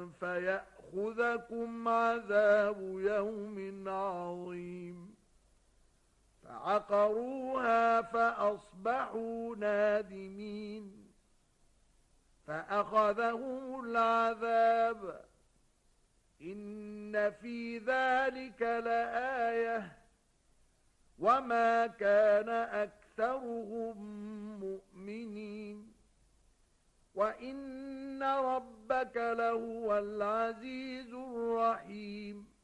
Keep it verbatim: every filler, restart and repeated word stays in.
فيأخذكم عذاب يوم عظيم فعقروها فأصبحوا نادمين فأخذهم العذاب إن في ذلك لآية وما كان أكثرهم مؤمنين وإن ربك لهو العزيز الرحيم